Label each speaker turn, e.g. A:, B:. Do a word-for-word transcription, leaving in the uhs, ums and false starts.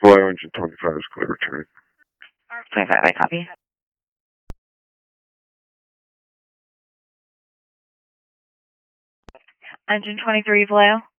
A: Vallejo engine twenty-five is clear returning.
B: twenty-five, I copy. Engine twenty-three, Vallejo.